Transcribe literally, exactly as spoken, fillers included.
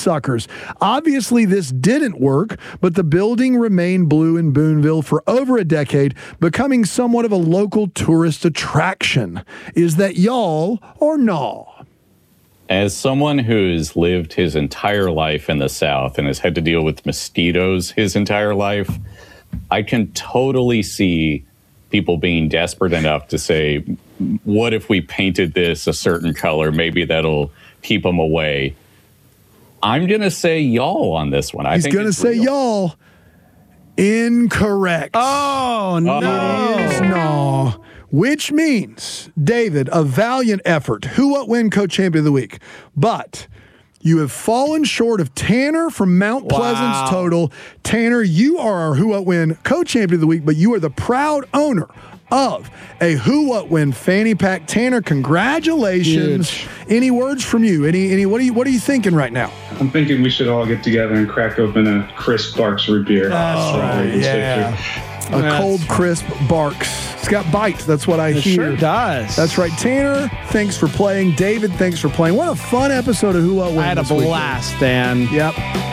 suckers. Obviously, this didn't work, but the building remained blue in Boonville for over a decade, becoming somewhat of a local tourist attraction. Is that y'all or nah? As someone who's lived his entire life in the South and has had to deal with mosquitoes his entire life, I can totally see people being desperate enough to say, what if we painted this a certain color? Maybe that'll keep them away. I'm going to say y'all on this one. I He's think going to say real. y'all. Incorrect. Oh, no. It is no. Which means, David, a valiant effort. Who, what, win, co-champion of the week. But you have fallen short of Tanner from Mount Wow. Pleasant's total. Tanner, you are our Who, What, Win co-champion of the week, but you are the proud owner of a Who, What, Win fanny pack. Tanner, congratulations. Huge. Any words from you? Any, any, what are you, what are you thinking right now? I'm thinking we should all get together and crack open a Chris Barks root beer. That's For right, Ravens yeah. victory. A That's cold, crisp Barks. It's got bites. That's what I It hear. sure does. That's right. Tanner, thanks for playing. David, thanks for playing. What a fun episode of Who, What, Win I had a this weekend. blast, Dan. Yep.